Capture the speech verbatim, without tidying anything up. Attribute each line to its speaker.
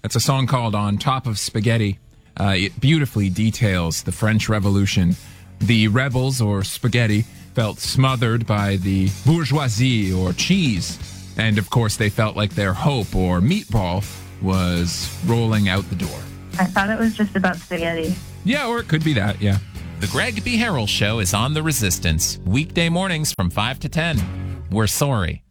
Speaker 1: It's a song called On Top of Spaghetti. Uh, it beautifully details the French Revolution. The rebels, or spaghetti, felt smothered by the bourgeoisie, or cheese. And, of course, they felt like their hope, or meatball, was rolling out the door.
Speaker 2: I thought it was just about spaghetti.
Speaker 1: Yeah, or it could be that, yeah.
Speaker 3: The Greg B. Harrell Show is on The Resistance, weekday mornings from five to ten. We're sorry.